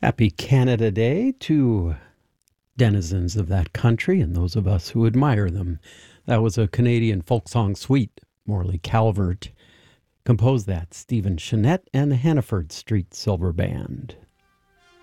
Happy Canada Day to denizens of that country and those of us who admire them. That was a Canadian folk song suite. Morley Calvert composed that. Stephen Chenette and the Hannaford Street Silver Band.